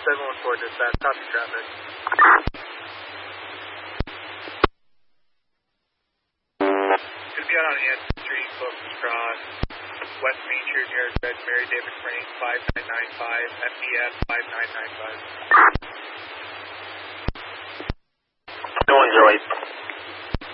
714 dispatch, copy traffic. Should be out on Anson Street, Closest Cross, West Main Street near Red Mary David Crane, 5995, FDF 5995.